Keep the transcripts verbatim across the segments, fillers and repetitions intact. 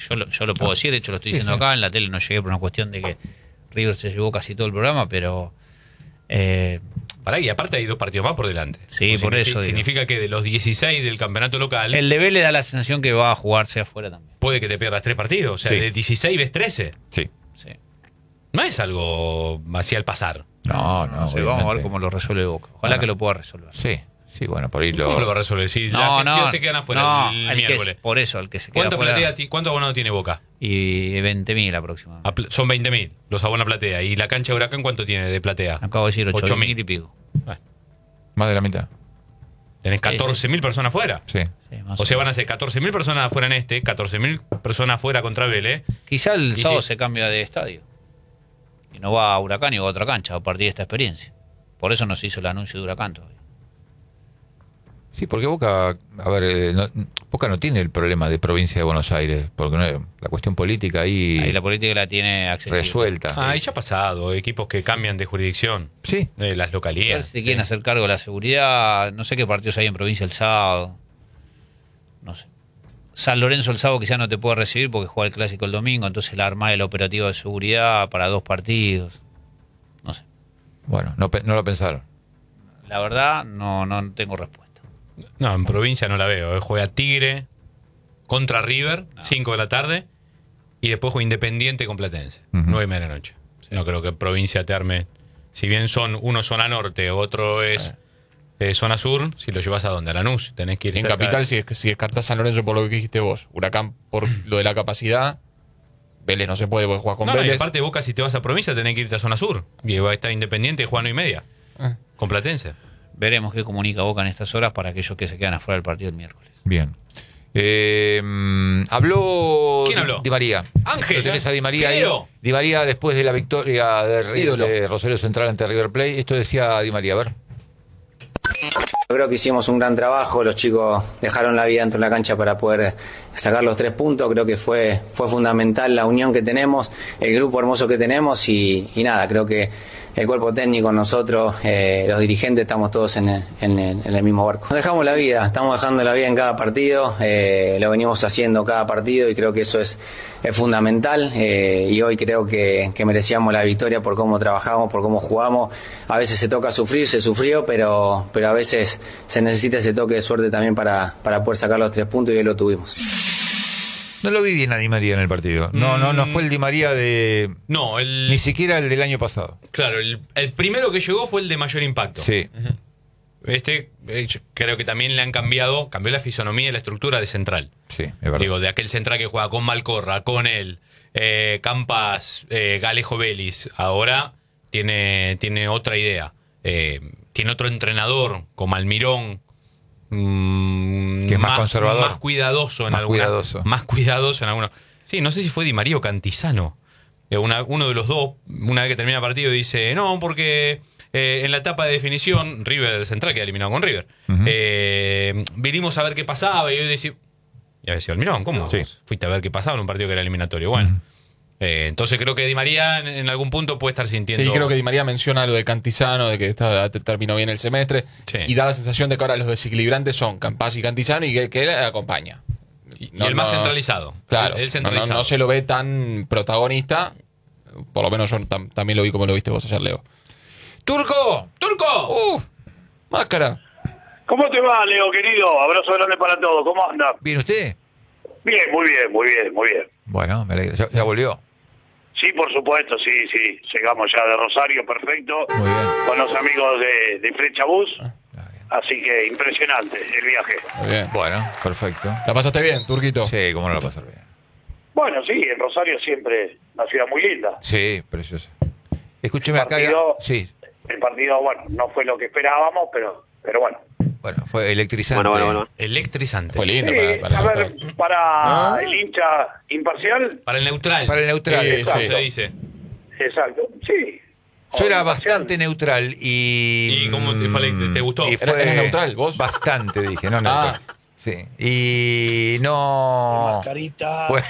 yo lo, yo lo puedo no. decir, de hecho lo estoy diciendo sí, sí. acá, en la tele no llegué por una cuestión de que River se llevó casi todo el programa, pero... Eh, Pará, y aparte hay dos partidos más por delante. Sí, por significa, eso. Significa digo. que de los dieciséis del campeonato local... El de Vélez da la sensación que va a jugarse afuera también. Puede que te pierdas tres partidos, o sea, sí. de dieciséis ves trece. Sí. sí. No es algo así al pasar. No, no, no sé, vamos a ver cómo lo resuelve Boca. Ojalá bueno. que lo pueda resolver. Sí. Sí, bueno, por ahí lo... ¿Cómo lo va a resolver? Si no, las no, se quedan afuera no, el, el el miércoles. Es, por eso, el que se queda ¿Cuánto, afuera... platea, ¿Cuánto abonado tiene Boca? Y veinte mil aproximadamente. Son veinte mil, los abona platea. ¿Y la cancha de Huracán cuánto tiene de platea? Acabo de decir ocho mil y pico. Bueno. Más de la mitad. Tenés catorce mil personas afuera. Sí. sí o sea, van a ser catorce mil personas afuera en este, catorce mil personas afuera contra Vélez. Quizá el sábado si... se cambia de estadio. Y no va a Huracán y va a otra cancha a partir de esta experiencia. Por eso no se hizo el anuncio de Huracán todavía. Sí, porque Boca, a ver, eh, no, Boca no tiene el problema de provincia de Buenos Aires, porque no, la cuestión política ahí... Ahí la política la tiene accesible. Resuelta. Ah, ahí ya ha pasado, equipos que cambian de jurisdicción. Sí. De las localidades. Si quieren hacer cargo de la seguridad, no sé qué partidos hay en provincia el sábado. No sé. San Lorenzo el sábado quizás no te puede recibir porque juega el clásico el domingo, entonces la armada el operativo de seguridad para dos partidos. No sé. Bueno, no, no lo pensaron. La verdad, no, no tengo respuesta. No, en provincia no la veo. ¿eh? Juega Tigre contra River, cinco no. de la tarde, y después juega Independiente con Platense, uh-huh. nueve y media de la noche. Sí. No creo que en provincia te arme. Si bien son uno zona norte, otro es eh. Eh, zona sur, si lo llevas a dónde, a Lanús, tenés que ir en capital, de... si, si descartás San Lorenzo por lo que dijiste vos, Huracán por lo de la capacidad, Vélez no se puede jugar con no, Vélez. No, y aparte Boca, si te vas a provincia, tenés que irte a zona sur, y va a estar Independiente y juega nueve y media, eh. con Platense. Veremos qué comunica Boca en estas horas para aquellos que se quedan afuera del partido el miércoles. Bien. Eh, habló ¿Quién habló? Di María. Ángel. ¿Lo tenés a Di María ahí? Fideo. Di María después de la victoria de, de Rosario Central ante River Plate. Esto decía Di María, a ver. Creo que hicimos un gran trabajo, los chicos dejaron la vida dentro de la cancha para poder sacar los tres puntos, creo que fue, fue fundamental la unión que tenemos, el grupo hermoso que tenemos y, y nada, creo que el cuerpo técnico, nosotros, eh, los dirigentes, estamos todos en el, en, el, en el mismo barco. Nos dejamos la vida, estamos dejando la vida en cada partido, eh, lo venimos haciendo cada partido y creo que eso es, es fundamental eh, y hoy creo que, que merecíamos la victoria por cómo trabajamos, por cómo jugamos. A veces se toca sufrir, se sufrió, pero, pero a veces se necesita ese toque de suerte también para, para poder sacar los tres puntos y hoy lo tuvimos. No lo vi bien a Di María en el partido. No, no, no fue el Di María de... No, el... Ni siquiera el del año pasado. Claro, el, el primero que llegó fue el de mayor impacto. Sí. Uh-huh. Este, creo que también le han cambiado, cambió la fisonomía y la estructura de central. Sí, es verdad. Digo, de aquel central que juega con Malcorra, con él, eh, Campas, eh, Galejo Vélez. Ahora tiene, tiene otra idea. Eh, tiene otro entrenador, como Almirón. Mm, que es más, más conservador, más cuidadoso en más alguna, cuidadoso. más cuidadoso en algunos. Sí, no sé si fue Di María o Cantizano. Eh, una, uno de los dos, una vez que termina el partido, dice no, porque eh, en la etapa de definición, River Central queda eliminado con River. Uh-huh. Eh, vinimos a ver qué pasaba y hoy decía, ya decía, Almirón, ¿cómo? Sí. Fuiste a ver qué pasaba en un partido que era eliminatorio. Bueno. Uh-huh. Eh, entonces creo que Di María en, en algún punto puede estar sintiendo... Sí, creo que Di María menciona lo de Cantizano, de que está, terminó bien el semestre, sí. Y da la sensación de que ahora los desequilibrantes son Campas y Cantizano y que, que él acompaña. Y, no, y el más no, centralizado. Claro, el, el centralizado. No, no, no se lo ve tan protagonista, por lo menos yo tam, también lo vi como lo viste vos ayer, Leo. ¡Turco! ¡Turco! ¡Uh! ¡Máscara! ¿Cómo te va, Leo, querido? Abrazo grande para todos. ¿Cómo anda? ¿Bien usted? Bien, muy bien, muy bien, muy bien. Bueno, me alegro. ¿Ya, ya volvió? Sí, por supuesto, sí, sí. Llegamos ya de Rosario, perfecto. Muy bien. Con los amigos de, de Flecha Bus. Ah, así que impresionante el viaje. Muy bien. Bueno, perfecto. ¿La pasaste bien, Turquito? Sí, cómo no la pasar bien. Bueno, sí, en Rosario siempre una ciudad muy linda. Sí, preciosa. Escúcheme acá. Sí. El partido, bueno, no fue lo que esperábamos, pero, pero bueno. Bueno, fue electrizante. Bueno, bueno, bueno. Electrizante. Fue lindo. Sí, para, para, a ver, para ¿Ah? el hincha imparcial. Para el neutral. Para el neutral. Sí, exacto. sí. Se dice. Exacto, sí. Yo era bastante neutral y... ¿Y cómo te, fue, te, te gustó? Y fue ¿Eres neutral vos? Bastante, dije, no neutral. Ah. Sí. Y no... Mascarita. Fue,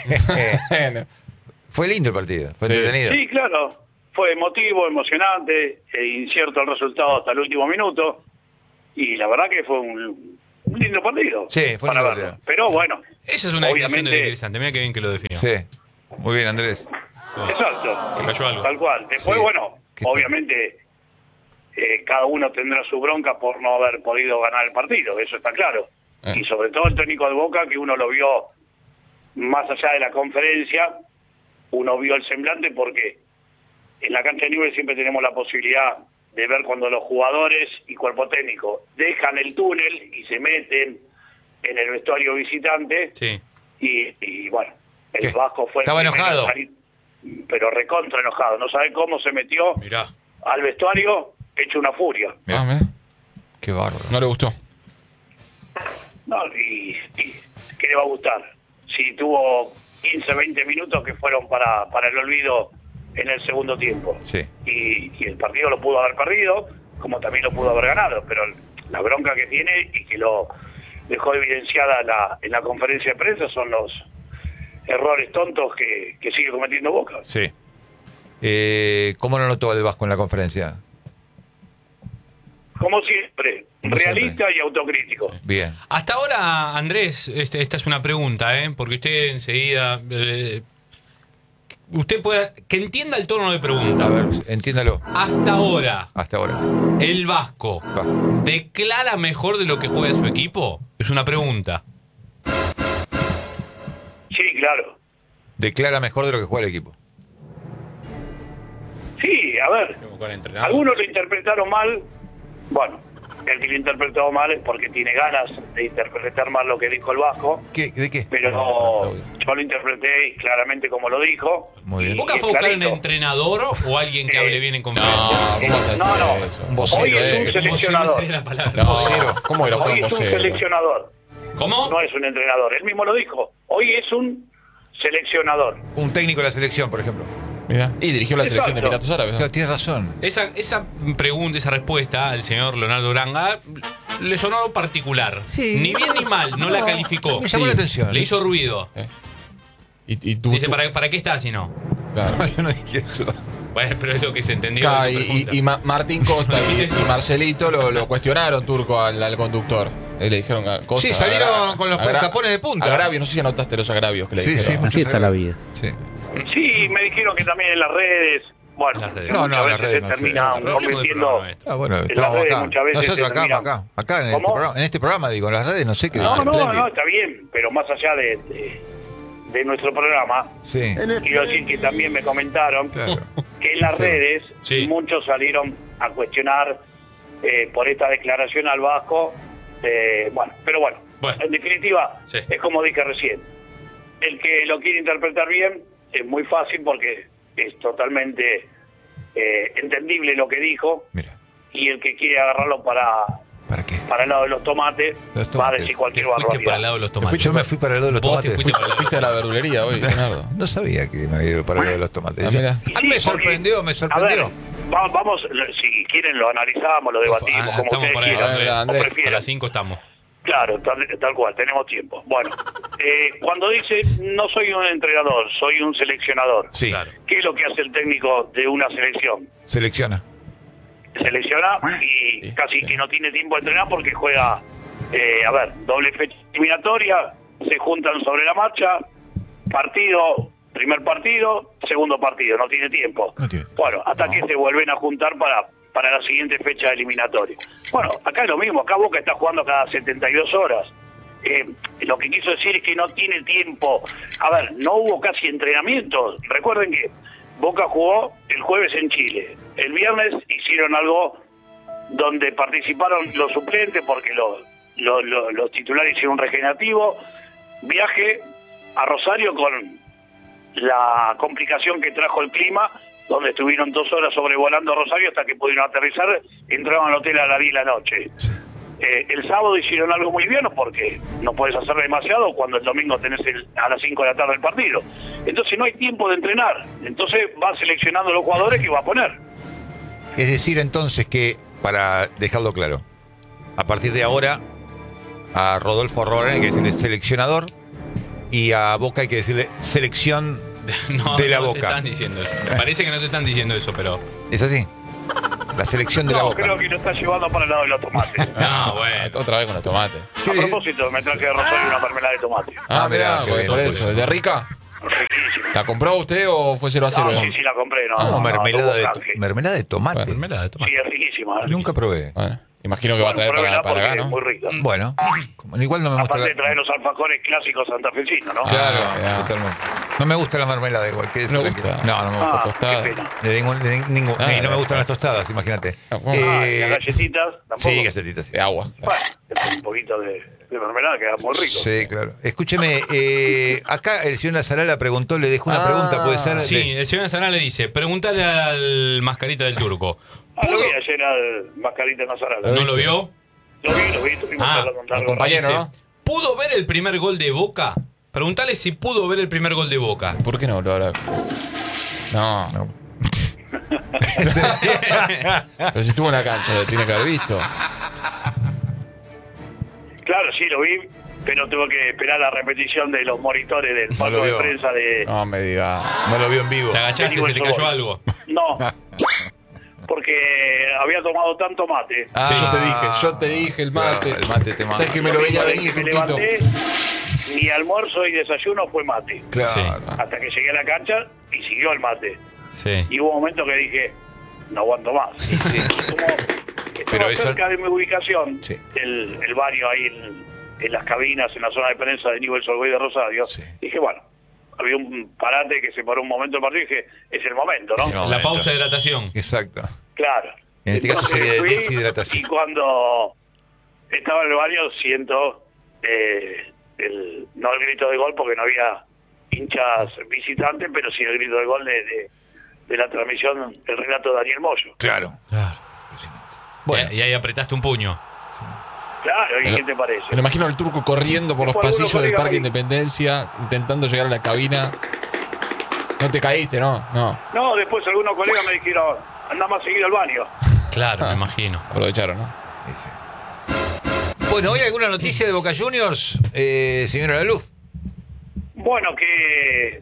fue lindo el partido, fue sí. entretenido. Sí, claro. Fue emotivo, emocionante, e incierto el resultado hasta el último minuto. Y la verdad que fue un, un lindo partido. Sí, fue un lindo partido. Pero bueno, Esa es una definición Obviamente- del equidistante. Mira qué bien que lo definió. Sí. Muy bien, Andrés. Exacto. Cayó algo. Tal cual. Después, Sí. bueno, ¿Qué tal? obviamente eh, cada uno tendrá su bronca por no haber podido ganar el partido, eso está claro. Eh. Y sobre todo el técnico de Boca, que uno lo vio más allá de la conferencia, uno vio el semblante porque en la cancha de Newell's siempre tenemos la posibilidad de ver cuando los jugadores y cuerpo técnico dejan el túnel y se meten en el vestuario visitante. Sí. Y, y bueno, el ¿Qué? Vasco fue el Estaba primero enojado. en salir, pero recontra enojado. No sabe cómo se metió Mirá. al vestuario hecho una furia. Mirá. Ah, mirá. Qué bárbaro. No le gustó. No, y, y ¿qué le va a gustar? Si tuvo quince, veinte minutos que fueron para, para el olvido en el segundo tiempo. Sí. Y, y el partido lo pudo haber perdido, como también lo pudo haber ganado, pero la bronca que tiene y que lo dejó evidenciada la, en la conferencia de prensa son los errores tontos que, que sigue cometiendo Boca. Sí. Eh, ¿Cómo lo notó el Vasco en la conferencia? Como siempre, Como realista siempre. y autocrítico. Bien. Hasta ahora, Andrés, este, esta es una pregunta, ¿eh? Porque usted enseguida... eh, usted puede... Que entienda el tono de pregunta. A ver, entiéndalo. Hasta ahora, Hasta ahora. ¿el Vasco Va. declara mejor de lo que juega su equipo? Es una pregunta. Sí, claro. Declara mejor de lo que juega el equipo. Sí, a ver, Con entrenador. algunos lo interpretaron mal. Bueno, el que lo interpretó mal es porque tiene ganas de interpretar mal lo que dijo el Vasco, ¿Qué? ¿De qué? pero no, yo lo interpreté claramente como lo dijo. Muy bien. Y ¿Boca es fue a buscar un clarito. entrenador o alguien que Eh, hable bien en No, conferencia? ¿cómo vas a decir No, no. eso? Un vocero, Hoy es eh. un Como si no me seleccionador. saliera la palabra. No, ¿cómo era Hoy un es un vocero? seleccionador, ¿Cómo? no es un entrenador. Él mismo lo dijo. Hoy es un seleccionador. Un técnico de la selección, por ejemplo. Mirá. Y dirigió la selección de Exacto. Emiratos Árabes. ¿no? Claro, tienes razón. Esa, esa pregunta, esa respuesta al señor Leonardo Uranga le sonó particular. Sí. Ni bien ni mal, no, la calificó. Me llamó la atención. Le hizo ruido. Eh. Y, y tú, Dice, tú- ¿para, ¿para qué está si no? claro. Yo no dije eso. Bueno, pero es lo que se entendió. Claro, de tu y, pregunta. y- y Ma- Martín Costa y, y Marcelito lo, lo cuestionaron, Turco, al, al conductor. Eh, le dijeron ah, cosas. Sí, salieron agra- con los agra- tapones de punta. Agravios, no sé si anotaste los agravios que le Sí, sí, dijeron. muchos Así está la agravios. vida. Sí. Sí, me dijeron que también en las redes, bueno, Las redes. No, no, muchas las veces redes se no, termina sí. Hablemos del convirtiendo... programa nuestro. Ah, bueno, En las estamos redes acá. muchas veces Nosotros se acá, terminan- acá, acá en, este ¿Cómo? programa, en este programa, digo, en las redes no sé qué. No, no, espléndido. no, está bien, pero más allá de, de, de nuestro programa, Sí, quiero decir que también me comentaron claro. que en las Sí. redes Sí. muchos salieron a cuestionar eh, por esta declaración al Vasco. Eh, bueno, pero bueno, Bueno. en definitiva, Sí. es como dije recién. El que lo quiere interpretar bien es muy fácil porque es totalmente eh, entendible lo que dijo, Mira, y el que quiere agarrarlo para, ¿para qué? para el lado de los tomates, Los va a tomates. decir Te cualquier fuiste para el barbaridad. lado de los Me fui- tomates. yo me fui para el lado de los Vos te tomates. fuiste para el lado de Fuiste a la verdulería hoy, Leonardo. No sabía que me había ido para el lado de los tomates. Ah, mira. Y A mí me sí, porque, sorprendió, me a sorprendió. ver, va- vamos, si quieren lo analizamos, lo debatimos, Ah, como estamos ustedes por ahí, quieran, Andrés, o Andrés, A prefieran. las cinco estamos. Claro, tal, tal cual, tenemos tiempo. Bueno, eh, cuando dice no soy un entrenador, soy un seleccionador, Sí, Claro. ¿qué es lo que hace el técnico de una selección? selecciona. Selecciona y Sí, casi sí. que no tiene tiempo de entrenar porque juega, eh, a ver, doble fecha eliminatoria, se juntan sobre la marcha, partido, primer partido, segundo partido, no tiene tiempo. No tiene. Bueno, hasta que se vuelven a juntar para, para la siguiente fecha eliminatoria. Bueno, acá es lo mismo, acá Boca está jugando cada setenta y dos horas. Eh, lo que quiso decir es que no tiene tiempo. A ver, no hubo casi entrenamientos. Recuerden que Boca jugó el jueves en Chile. El viernes hicieron algo donde participaron los suplentes porque los, los, los, los titulares hicieron un regenerativo. Viaje a Rosario con la complicación que trajo el clima, donde estuvieron dos horas sobrevolando Rosario hasta que pudieron aterrizar, entraban al hotel a las diez de la noche. Eh, el sábado hicieron algo muy bien porque no puedes hacer demasiado cuando el domingo tenés el, a las cinco de la tarde el partido. Entonces no hay tiempo de entrenar. Entonces va seleccionando los jugadores que va a poner. Es decir, entonces que, para dejarlo claro, a partir de ahora, a Rodolfo Roldán hay que decirle seleccionador y a Boca hay que decirle selección No, de la no te Boca. están diciendo eso. Parece que no te están diciendo eso, pero ¿Es así? La selección de la No, Boca. creo que lo está llevando para el lado de los tomates. No, bueno. Otra vez con los tomates. A propósito, me traje de Rosario una mermelada de tomate. Ah, Ah, mirá, mirá, qué por, bien, por por eso. ¿De rica? Riquísimo. ¿La compró usted o fue cero a cero? No, sí, sí la compré, no. Ah, no, mermelada, no, de, tuvo to- canje. mermelada de tomate. Bueno, Mermelada de tomate. Sí, es riquísima. es Nunca probé. Bueno, imagino que va a traer Bueno, para, pruébela para acá, porque ¿no? es muy rica. Bueno, como- igual no me gusta Aparte de la... traer los alfajores clásicos santafesinos, ¿no? Claro, Ah, totalmente. No me gusta la mermelada igual que eso. ¿No le gusta? No, no me gusta. Ah, tostada. qué pena. De ningún, de ningún- Ah, y no me de- gustan las tostadas, imagínate. Ah, bueno. Ah, y Eh, las galletitas tampoco. sí, galletitas, sí. De agua. Bueno, es un poquito de, de mermelada, queda muy rico. Sí, claro. Escúcheme, eh, acá el señor Nazarala preguntó, le dejó una Ah, pregunta, puede ser. Sí, De- el señor Nazará le dice, preguntale al mascarita del turco. Ah, lo vi ayer al Mascarita Nazarala. ¿No lo vio? Lo vi, lo vi, tuvimos Ah, hablando con al Largo compañero, rato. ¿no? ¿Pudo ver el primer gol de Boca? Preguntale si pudo ver el primer gol de Boca. ¿Por qué no lo habrá? No. No. Pero si estuvo en la cancha, lo tiene que haber visto. Claro, sí, lo vi, pero tuve que esperar la repetición de los monitores del No palco lo de vio. prensa de... No me diga. No lo vio en vivo. ¿Te agachaste? Digo ¿Se le el cayó gol. algo? No, porque había tomado tanto mate. Ah, Yo te dije, yo te dije el mate. Claro, el mate te mata. ¿Sabes que me lo veía Desde venir, que me Turquito? levanté, ni almuerzo y desayuno fue mate. Claro. Sí. Hasta que llegué a la cancha y siguió el mate. Sí. Y hubo un momento que dije, no aguanto más. Sí. Como estaba Pero eso- cerca de mi ubicación, Sí. el, el baño ahí en, en las cabinas, en la zona de prensa de Newell's Old Boys de Rosario. Sí. Dije, bueno, había un parate que se paró un momento del partido y dije, es el momento, ¿no? Es el La momento. pausa de hidratación. Exacto. Claro. En este caso sería de fui, deshidratación. Y cuando estaba en el baño siento eh, el, no el grito de gol porque no había hinchas visitantes, pero sí el grito de gol de, de, de la transmisión del relato de Daniel Moyo. Claro. Claro. Bueno. Y, y ahí apretaste un puño. Claro, ¿y Me lo- qué te parece? Me lo imagino al turco corriendo por los Después algunos pasillos del colegas Parque ahí. Independencia, intentando llegar a la cabina. No te caíste, ¿no? No. No, después algunos colegas me dijeron, anda más seguido al baño. Claro, me imagino. Aprovecharon, ¿no? Sí, sí. Bueno, ¿hoy alguna noticia de Boca Juniors, eh, señora Laluf? Bueno, que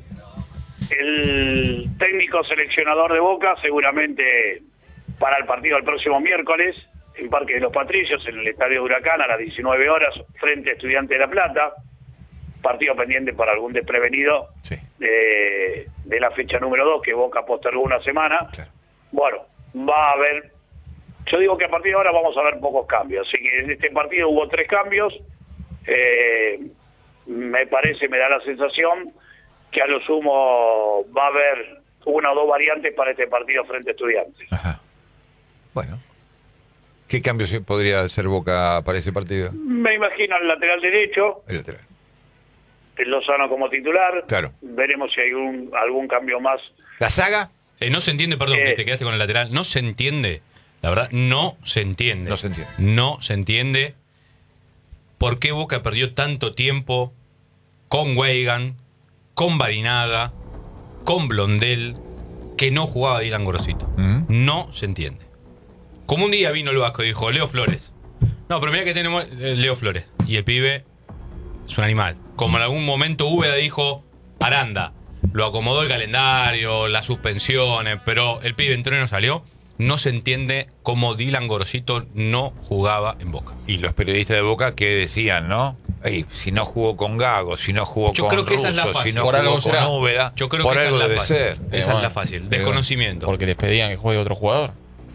el técnico seleccionador de Boca seguramente para el partido del próximo miércoles en Parque de los Patricios, en el Estadio de Huracán, a las diecinueve horas, frente a Estudiantes de La Plata. Partido pendiente para algún desprevenido Sí. de, de la fecha número dos, que Boca postergó una semana. Claro. Bueno, va a haber... Yo digo que a partir de ahora vamos a ver pocos cambios. Así que en este partido hubo tres cambios. Eh, me parece, me da la sensación que a lo sumo va a haber una o dos variantes para este partido frente a Estudiantes. Ajá. Bueno. ¿Qué cambios podría hacer Boca para ese partido? Me imagino el lateral derecho, El lateral. el Lozano como titular. Claro. Veremos si hay un, algún cambio más. ¿La saga? Eh, no se entiende, perdón, Eh. que te quedaste con el lateral. No se entiende. La verdad, no se entiende. No se entiende. No se entiende por qué Boca perdió tanto tiempo con Weigan, con Barinaga, con Blondel, que no jugaba Dylan Gorosito. Mm. No se entiende. Como un día vino el Vasco y dijo, Leo Flores. No, pero mira que tenemos eh, Leo Flores. Y el pibe es un animal. Como en algún momento Úbeda dijo, Aranda. Lo acomodó el calendario, las suspensiones, pero el pibe entró y no salió. No se entiende cómo Dylan Gorosito no jugaba en Boca. Y los periodistas de Boca que decían, ¿no? Ey, si no jugó con Gago, si no jugó Yo con creo que esa es la Russo, si fácil. no Por jugó algo con será. Úbeda, Yo creo por que esa algo es la debe fácil. ser. Esa Eh, es bueno, la fácil. eh, Desconocimiento. Porque les pedían que juegue otro jugador.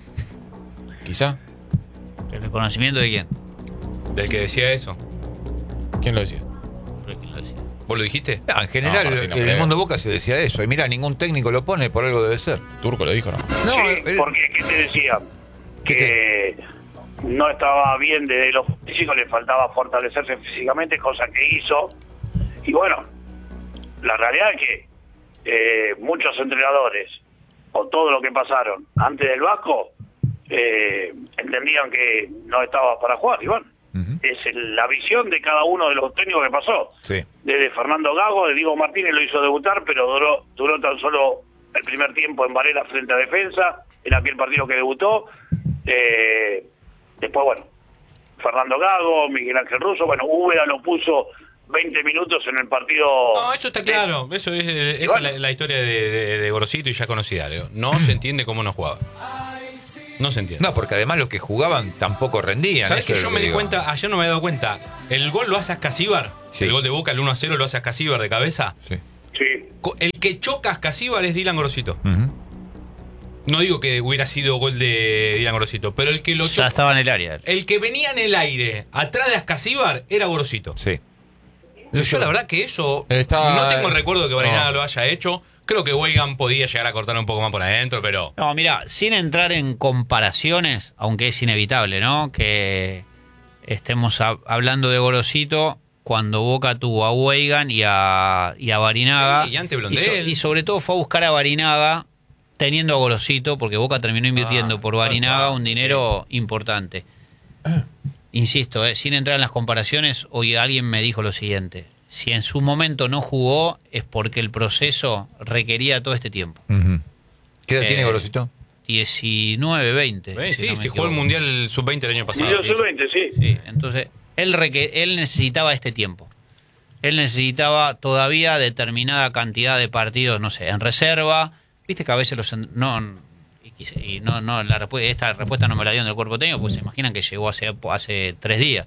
Quizá. ¿El reconocimiento de quién? Del que decía eso. ¿Quién lo decía? ¿Por quién lo decía? ¿Vos lo dijiste? No, en general, No, Martín, en el hombre. mundo Boca se decía eso. Y mira, ningún técnico lo pone, por algo debe ser. Turco lo dijo, ¿no? No, Sí, él- porque ¿qué te decía? ¿Qué Que no estaba bien de los físicos, le faltaba fortalecerse físicamente, cosa que hizo. Y bueno, la realidad es que eh, muchos entrenadores, o todo lo que pasaron antes del Vasco, eh, entendían que no estaba para jugar. Y bueno, Ujú. es el- la visión de cada uno de los técnicos que pasó. Sí. Desde Fernando Gago, de Diego Martínez lo hizo debutar, pero duró, duró tan solo el primer tiempo en Varela frente a Defensa, en aquel partido que debutó. Eh, después, bueno, Fernando Gago, Miguel Ángel Russo, bueno, Úbeda lo puso veinte minutos en el partido. No, eso está claro. Eso es, eh, esa bueno. es la, la historia de, de, de Gorosito y ya conocida. Leo. No se entiende cómo no jugaba. No se entiende. No, porque además los que jugaban tampoco rendían. ¿Sabes que eso es yo lo me di digo. cuenta? Ayer no me había dado cuenta. El gol lo hace Ascasíbar. Sí. El gol de Boca, el uno a cero, lo hace Ascasíbar de cabeza. Sí. Sí. Co- El que choca a Ascasíbar es Dylan Grosito. Ujú. No digo que hubiera sido gol de Dylan Grosito, pero el que lo Ya choca, estaba en el área. el que venía en el aire atrás de Ascasíbar era Grosito. Sí. Yo la verdad que eso Estaba- no tengo el recuerdo de que Barinaga no. lo haya hecho. Creo que Weigan podía llegar a cortar un poco más por adentro, pero No, mira, sin entrar en comparaciones, aunque es inevitable, ¿no? Que estemos a- hablando de Gorosito cuando Boca tuvo a Weigan y a, y a Barinaga. Sí, y ante y, Blondel. y sobre todo fue a buscar a Barinaga teniendo a Gorosito, porque Boca terminó invirtiendo Ah, por Barinaga ah, un dinero importante. Insisto, eh, sin entrar en las comparaciones, hoy alguien me dijo lo siguiente. Si en su momento no jugó, es porque el proceso requería todo este tiempo. Ujú. ¿Qué edad Eh, tiene Gorosito? diecinueve, veinte. Eh, si sí, no me sí jugó el equivoco. Mundial sub veinte el año pasado. Y los sub veinte, sí. Sí, entonces él, reque- él necesitaba este tiempo. Él necesitaba todavía determinada cantidad de partidos, no sé, en reserva. Viste que a veces los... en- no y, quise- y no, no la respu- esta respuesta no me la dieron del cuerpo técnico, pues se imaginan que llegó hace, hace tres días.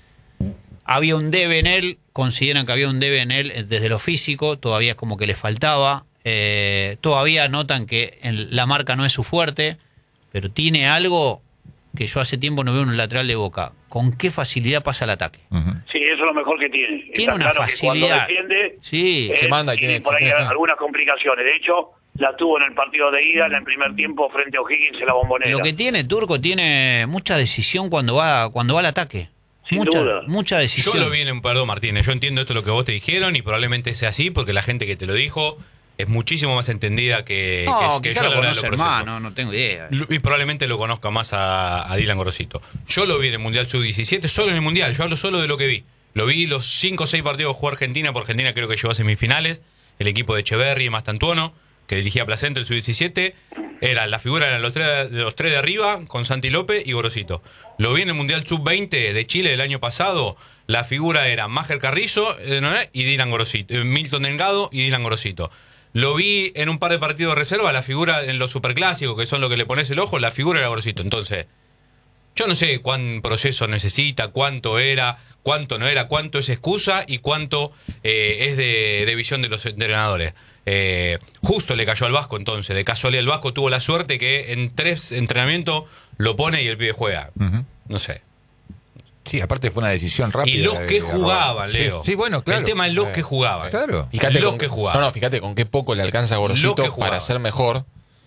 Había un debe en él, consideran que había un debe en él desde lo físico, todavía es como que le faltaba. Eh, todavía notan que en- la marca no es su fuerte, pero tiene algo que yo hace tiempo no veo en un lateral de Boca. ¿Con qué facilidad pasa el ataque? Ujú. Sí, eso es lo mejor que tiene. Tiene Está una claro que facilidad. cuando defiende, Sí, eh, se manda y tiene- por ahí tiene- algunas complicaciones. De hecho, la tuvo en el partido de ida, en el primer tiempo, frente a O'Higgins en la Bombonera. lo que tiene Turco tiene mucha decisión cuando va cuando va al ataque. Sin mucha, duda. mucha Yo decisión. lo vi en un perdón, Martínez. Yo entiendo esto lo que vos te dijeron y probablemente sea así porque la gente que te lo dijo es muchísimo más entendida que, No, que, que quizá yo a lo la hora de los conoce procesos. más, no, no tengo idea. Y probablemente lo conozca más a, a Dylan Grosito. Yo lo vi en el Mundial sub diecisiete, solo en el Mundial. Yo hablo solo de lo que vi. Lo vi los cinco o seis partidos que jugó Argentina, por Argentina creo que llegó a semifinales. El equipo de Echeverri y Mastantuono, que dirigía Placenta, el sub diecisiete. Era la figura eran los tres, de los tres de arriba, con Santi López y Grosito. Lo vi en el Mundial sub veinte de Chile del año pasado. La figura era Máger Carrizo eh, ¿no es? y Dylan Grosito. eh, Milton Delgado y Dylan Grosito. Lo vi en un par de partidos de reserva, la figura en los superclásicos, que son lo que le pones el ojo, la figura era Grosito. Entonces, yo no sé cuán proceso necesita, cuánto era, cuánto no era, cuánto es excusa y cuánto eh, es de, de visión de los entrenadores. Eh, justo le cayó al Vasco entonces, de casualidad el Vasco tuvo la suerte que en tres entrenamientos lo pone y el pibe juega. Ujú. No sé. Sí, aparte fue una decisión rápida. Y los de- que de jugaban, Sí. Leo. Sí, bueno, claro. El tema es los Eh, que jugaban. Claro. Fíjate los con, que jugaban. No, no, fíjate con qué poco le alcanza a Los Gorosito que jugaban. para ser mejor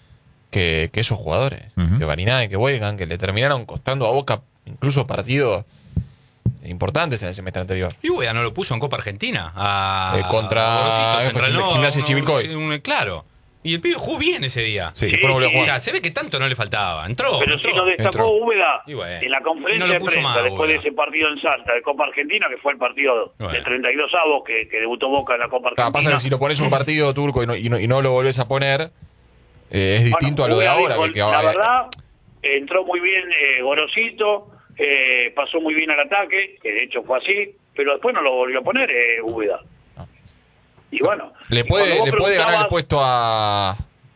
que, que esos jugadores. Ujú. Que Barinaga y que Weigan, que le terminaron costando a Boca incluso partidos importantes en el semestre anterior. Y Ueda no lo puso en Copa Argentina. A, Eh, contra- a Gorosito, Central Gimnasia Norte, Chivilcoy. un- un- Claro. Y el pibe jugó bien ese día. Sí. Después no volvió a sí. jugar. Ya, se ve que tanto no le faltaba. Entró. Pero entró. si lo destacó entró. Úbeda Y bueno, en la conferencia no lo de puso prensa más, después de Úbeda. ese partido en Salta de Copa Argentina, que fue el partido Bueno. del treinta y dos avos que, que debutó Boca en la Copa Claro, Argentina. pasa que si lo pones un partido turco y no, y no, y no lo volvés a poner, eh, es distinto Bueno, a lo de Úbeda ahora. dijo, que, que la ahora verdad, entró muy bien eh, Gorosito, eh, pasó muy bien al ataque, que de hecho fue así, pero después no lo volvió a poner eh, Úbeda. No. Y bueno, ¿Le y cuando puede, vos ¿le puede ganar el preguntabas- puesto a,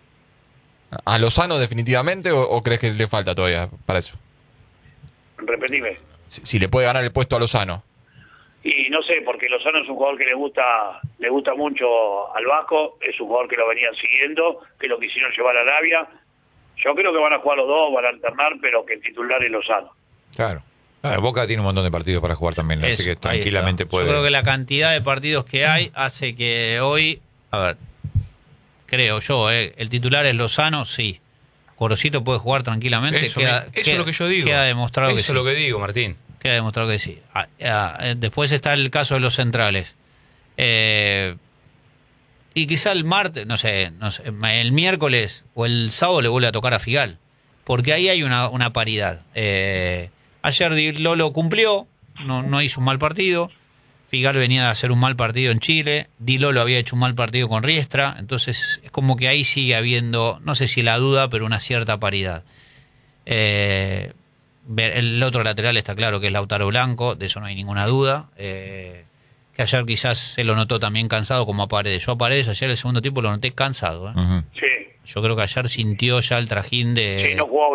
a Lozano definitivamente o, o crees que le falta todavía para eso? Repetime. Si, si le puede ganar el puesto a Lozano. Y no sé, porque Lozano es un jugador que le gusta le gusta mucho al Vasco, es un jugador que lo venían siguiendo, que lo quisieron llevar a Arabia. Yo creo que van a jugar los dos, van a alternar, pero que el titular es Lozano. Claro. Claro, Boca tiene un montón de partidos para jugar también, así Eso, que ahí tranquilamente está. puede. Yo creo que la cantidad de partidos que hay hace que hoy, a ver, creo yo, eh, el titular es Lozano, sí. Gorosito puede jugar tranquilamente. Eso, queda, me- eso queda- es lo que yo digo. Queda demostrado eso que es sí. lo que digo, Martín. Queda demostrado que sí. Ah, ah, eh, después está el caso de los centrales. Eh, y quizá el martes, no sé, no sé, el miércoles o el sábado le vuelve a tocar a Figal. Porque ahí hay una, una paridad. Eh, ayer Di Lolo cumplió, no, no hizo un mal partido. Figal venía de hacer un mal partido en Chile. Di Lolo había hecho un mal partido con Riestra. Entonces es como que ahí sigue habiendo, no sé si la duda, pero una cierta paridad. Eh, ver- el otro lateral está claro que es Lautaro Blanco, de eso no hay ninguna duda. Eh, que ayer quizás se lo notó también cansado como a Paredes. Yo a Paredes ayer el segundo tiempo lo noté cansado. ¿eh? Ujú. Sí, Yo creo que ayer sintió ya el trajín de... sí, no jugó bien.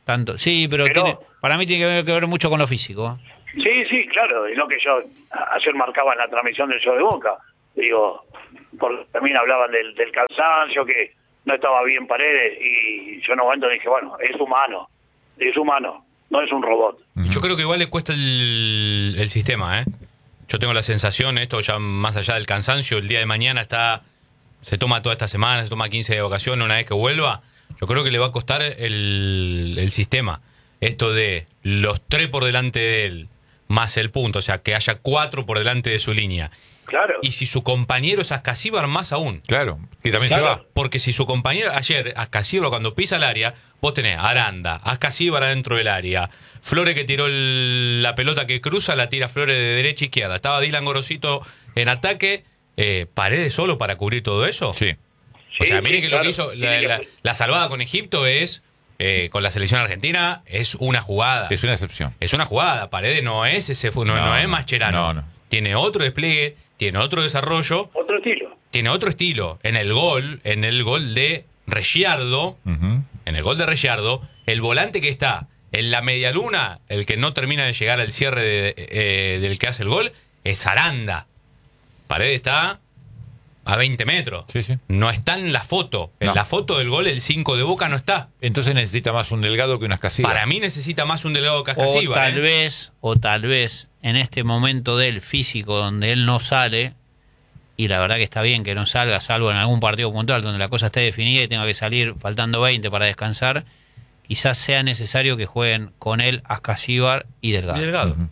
Tanto. Sí, pero, Pero- tiene, para mí tiene que ver, que ver mucho con lo físico. Sí, sí, claro, es lo que yo a- ayer marcaba en la transmisión del show de Boca. Digo, porque también hablaban del, del cansancio, que no estaba bien Paredes, y yo en un momento dije, bueno, es humano, es humano, no es un robot. Yo creo que igual le cuesta el, el sistema, ¿eh? Yo tengo la sensación, esto ya más allá del cansancio, el día de mañana está, se toma toda esta semana, se toma quince de vacaciones, una vez que vuelva, yo creo que le va a costar el, el sistema. Esto de los tres por delante de él, más el punto, o sea, que haya cuatro por delante de su línea. Claro. Y si su compañero es Ascasíbar, más aún. Claro, que también Claro, se va. porque si su compañero, ayer, Ascasíbar cuando pisa el área, vos tenés Aranda, Ascasíbar adentro del área, Flores que tiró el- la pelota que cruza, la tira Flores de derecha a izquierda. Estaba Dylan Gorosito en ataque, eh, Paredes solo para cubrir todo eso. Sí. O sea, Sí, miren sí, que claro. lo que hizo, la, Tiene que- la- la salvada con Egipto es, eh, con la selección argentina, es una jugada. Es una excepción. Es una jugada. Paredes no es ese, no, no, No, es no. Mascherano. No, no. Tiene otro despliegue, tiene otro desarrollo, Otro estilo. tiene otro estilo. En el gol, en el gol de Regiardo, Ujú. en el gol de Regiardo, el volante que está en la media luna, el que no termina de llegar al cierre de- eh, del que hace el gol, es Aranda. Paredes está a veinte metros. Sí, sí. No está en la foto. En No. la foto del gol, el cinco de Boca no está. Entonces necesita más un delgado que unas casillas. Para mí necesita más un delegado O Cascasíbar. tal ¿eh? vez, o tal vez en este momento del físico donde él no sale, y la verdad que está bien que no salga, salvo en algún partido puntual donde la cosa esté definida y tenga que salir faltando veinte para descansar, quizás sea necesario que jueguen con él Ascasíbar y Delgado. Y Delgado. Ujú.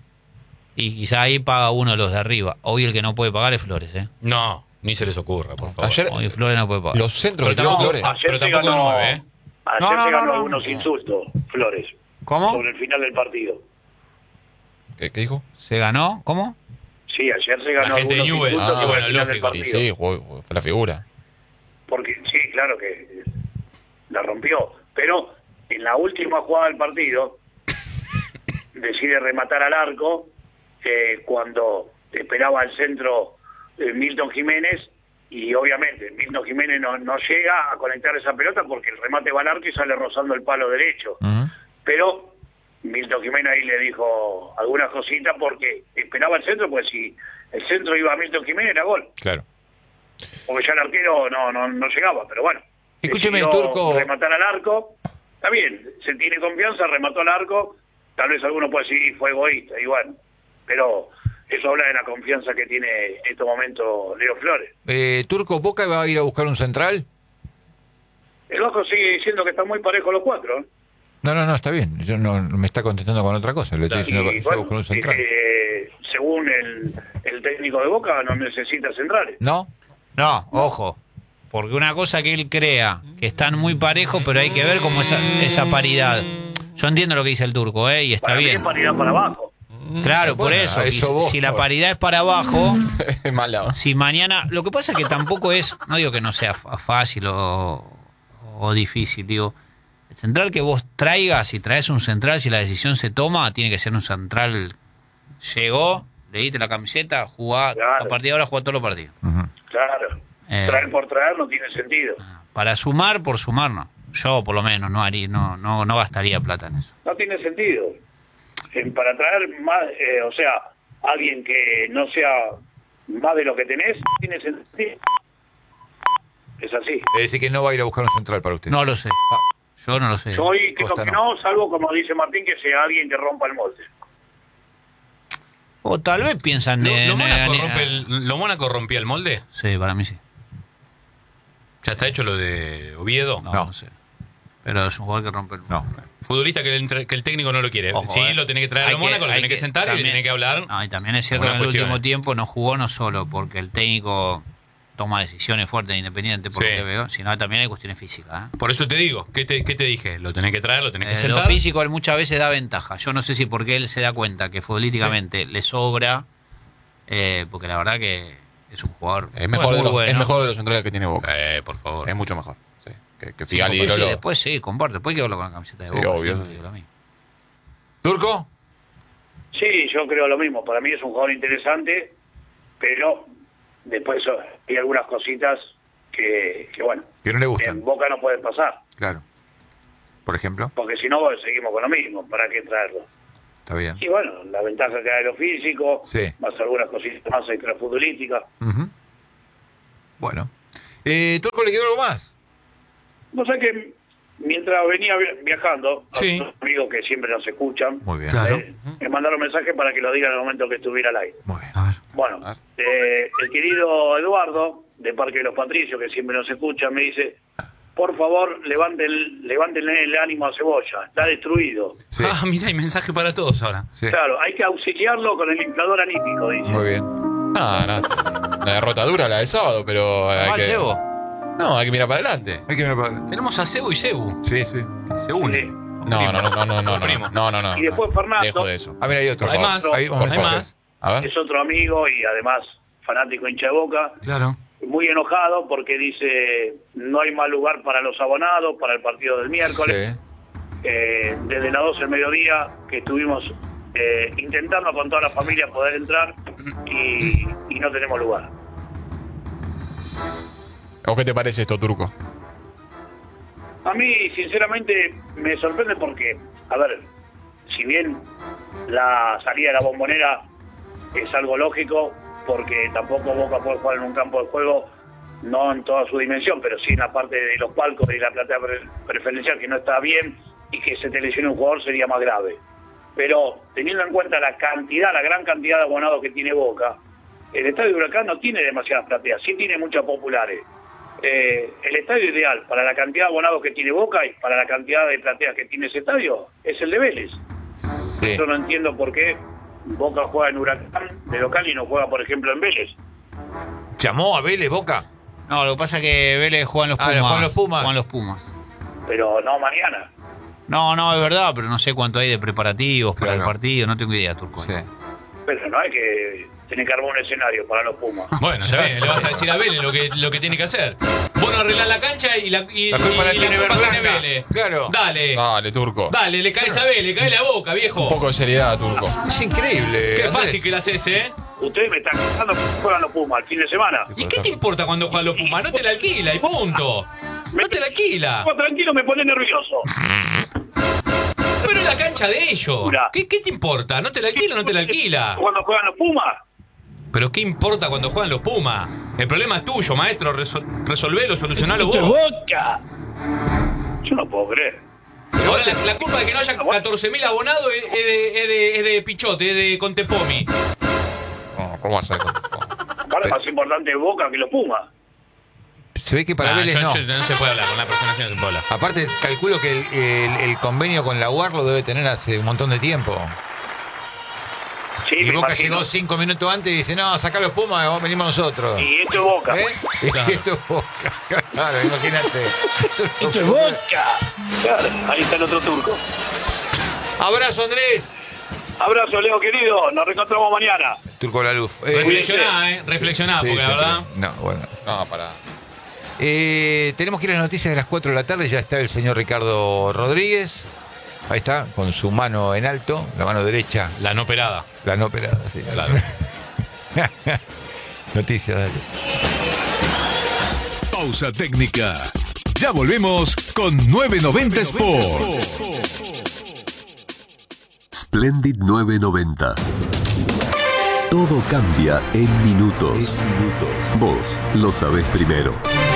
Y quizás ahí paga uno de los de arriba. Hoy el que no puede pagar es Flores, ¿eh? No, ni se les ocurra, por favor. Ayer Hoy Flores no puede pagar. los centros Pero que tiró tampoco- Flores. ah, Ayer pero se tampoco de ganó, nueve, ¿eh? ayer No, no, se no, ganó no. algunos insultos, Flores, ¿Cómo? sobre el final del partido. ¿Qué, qué dijo? ¿Se ganó? ¿Cómo? Sí, ayer se ganó La gente de algunos Newell's. insultos Ah, sobre bueno, el final del lógico. Y partido. sí, jugó- fue la figura. Porque sí, claro que la rompió. Pero en la última jugada del partido decide rematar al arco eh, cuando esperaba el centro eh, Milton Jiménez, y obviamente Milton Jiménez no, no llega a conectar esa pelota porque el remate va al arco y sale rozando el palo derecho. Ujú. Pero Milton Jiménez ahí le dijo algunas cositas porque esperaba el centro, pues si el centro iba a Milton Jiménez era gol, Claro. porque ya el arquero no, no, no llegaba, pero bueno. Escúcheme, decidió Turco. Rematar al arco, está bien, se tiene confianza, remató al arco, tal vez alguno puede decir fue egoísta, y bueno, pero eso habla de la confianza que tiene en estos momentos Leo Flores. Eh, Turco, ¿Boca va a ir a buscar un central? El Vasco sigue diciendo que están muy parejos los cuatro, ¿eh? No, no, no, está bien. Yo no me está contestando con otra cosa. Le estoy diciendo Y que se va a bueno, buscar un central. eh, según el, el técnico de Boca, no necesita centrales. ¿No? No, ojo. Porque una cosa que él crea que están muy parejos, pero hay que ver cómo esa, esa paridad. Yo entiendo lo que dice el Turco, ¿eh? Y está Para mí es bien. paridad para abajo. Claro, por Bueno, eso. a Y eso vos, si la por- paridad es para abajo, Es mala. si mañana. Lo que pasa es que tampoco es. No digo que no sea fa- fácil o, o difícil, digo. El central que vos traigas, si traes un central, si la decisión se toma, tiene que ser un central. Llegó, le diste la camiseta, jugá. Claro. A partir de ahora jugá todos los partidos. Ujú. Claro. Eh. Traer por traer no tiene sentido. Para sumar, por sumar, no. Yo, por lo menos, no haría, no, no, no gastaría plata en eso. No tiene sentido. Eh, para traer más, eh, o sea, alguien que no sea más de lo que tenés, tiene sentido. Es así. Es decir, que no va a ir a buscar un central para usted. No lo sé. Yo no lo sé. Yo hoy creo Costa que no. no, salvo como dice Martín, que sea alguien que rompa el molde. O tal vez piensan ¿Lo, en- lo Mónaco en- rompe el- ¿Lo Mónaco rompía el molde? Sí, para mí sí. ¿Ya está hecho lo de Oviedo? No, No. no sé. Pero es un jugador que rompe el No. Futbolista que el, entre- que el técnico no lo quiere. Ojo, sí, eh. lo tiene que traer Hay a Mónaco, lo hay tiene que sentar y le también- tiene que hablar. No, y también es cierto que en algunas el último cuestiones. tiempo no jugó no solo porque el técnico toma decisiones fuertes e independientes, por Sí. lo que veo, sino también hay cuestiones físicas. ¿eh? Por eso te digo, ¿qué te, qué te dije? Lo tenés que traer, lo tenés que Eh, lo sentar. físico él muchas veces da ventaja. Yo no sé si porque él se da cuenta que futbolísticamente le sobra, eh, porque la verdad que es un jugador Es mejor, muy de los, bueno. es mejor de los centrales que tiene Boca. Eh, por favor. Es mucho mejor. Sí. Que, que Sí, Figali después, sí, Lolo. después sí, comparte. Después hay que verlo con la camiseta de Sí, Boca. obvio, sí, eso sí. digo lo mismo. ¿Turco? Sí, yo creo lo mismo. Para mí es un jugador interesante, pero después oh, hay algunas cositas que, que bueno, Que no le en gustan. Boca no pueden pasar. Claro. por ejemplo. Porque si no, seguimos con lo mismo, ¿para qué traerlo? Está bien. Y bueno, la ventaja que hay de lo físico, Sí. más algunas cositas más extrafutbolísticas. Uh-huh. Bueno. Eh, ¿Turco, le quedó algo más? No sé que mientras venía vi- viajando, Sí. a unos amigos que siempre nos escuchan, Muy bien. Claro. eh, me mandaron mensaje para que lo diga en el momento que estuviera al aire. Muy bien. A ver. Bueno, A ver. eh, el querido Eduardo, de Parque de los Patricios, que siempre nos escucha, me dice, por favor, levanten, levántenle el ánimo a Cebolla, está destruido. Sí. Ah, mira, hay mensaje para todos ahora. Sí. Claro, hay que auxiliarlo con el inflador anímico, dice. Muy bien. No, no, la derrota dura la del sábado, pero hay Mal, que, Sebo. no, hay que mirar para adelante. Hay que mirar para adelante. Tenemos a Cebu y Cebu. Sí, sí. Se unen. Sí. No, no, no, no, no, no, no, Primo. no, no, no. Y después Fernando. Dejo de eso. Ah, mira, hay otro. Hay más, Ahí, un hay mensaje. más. A ver. Es otro amigo y además fanático hincha de Boca, Claro. muy enojado porque dice no hay más lugar para los abonados para el partido del miércoles. Sí. Eh, desde las doce del mediodía que estuvimos eh, intentando con toda la familia poder entrar y, y no tenemos lugar. ¿O qué te parece esto, Turco? A mí, sinceramente, me sorprende porque, a ver, si bien la salida de la Bombonera es algo lógico, porque tampoco Boca puede jugar en un campo de juego, no en toda su dimensión, pero sí en la parte de los palcos y la platea pre- preferencial, que no está bien, y que se te lesione un jugador sería más grave. Pero teniendo en cuenta la cantidad, la gran cantidad de abonados que tiene Boca, el estadio de Huracán no tiene demasiadas plateas, sí tiene muchas populares. Eh, el estadio ideal para la cantidad de abonados que tiene Boca y para la cantidad de plateas que tiene ese estadio es el de Vélez. Sí. Yo no entiendo por qué Boca juega en Huracán de local y no juega, por ejemplo, en Vélez. ¿Llamó a Vélez, Boca? No, lo que pasa es que Vélez juegan los Ah, Pumas. juegan los Pumas. Juegan los Pumas. Pero no mañana. No, no, es verdad, pero no sé cuánto hay de preparativos para Claro. el partido. No tengo idea, Turco. Sí. Pero no hay que tener que armar un escenario para los Pumas. Bueno, ya ves, le vas a decir a Vélez lo que, lo que tiene que hacer. Vos no arreglás la cancha y la, y, La culpa la y tiene culpa Berlanga. tiene Vélez. Claro. Dale. Dale, Turco. Dale, le caes a Vélez, cae la boca, viejo. Un poco de seriedad, Turco. Es increíble. Qué Andrés. fácil que la haces, ¿eh? Ustedes me están contando que juegan los Pumas el fin de semana. ¿Y qué te importa cuando juegan los Pumas? No te la alquila y punto. No te la alquila. Pues tranquilo, me pone nervioso. Pero es la cancha de ellos. Mira. ¿Qué, ¿Qué te importa? ¿No te la alquila o no te la alquila? Cuando juegan los Pumas, Pero ¿qué importa cuando juegan los Pumas? El problema es tuyo, maestro. Resol resolvelo, solucionalo vos. Boca. Yo no puedo creer. Ahora la, la culpa de que no haya catorce mil abonados es, es de, es, de, es de Pichote, es de Contepomi. No, ¿cómo vas a hacer? Ahora es más importante Boca que los Pumas. Se ve que para Ah, Vélez yo- no. yo- no se puede hablar, con la persona así no se puede hablar. Aparte, calculo que el, el- el convenio con la U A R lo debe tener hace un montón de tiempo. Sí, Y me Boca imagino. llegó cinco minutos antes y dice, no, sacá los Pumas, vamos, venimos nosotros. Y esto es Boca. ¿Eh? pues. Y Claro. esto es Boca. Claro, imagínate. Esto es Boca. Claro, ahí está el otro turco. Abrazo, Andrés. Abrazo, Leo querido. Nos reencontramos mañana. Turco La Luz. Eh, Reflexioná, eh. Reflexioná, sí, porque la sí, verdad. No, bueno. No, pará. Eh, tenemos que ir a las noticias de las cuatro de la tarde. Ya está el señor Ricardo Rodríguez. Ahí está, con su mano en alto, la mano derecha, La no pelada. la no operada. Sí, Claro. Noticias, dale. Pausa técnica. Ya volvemos con novecientos noventa Sport. Splendid novecientos noventa. Todo cambia en minutos. Vos lo sabés primero.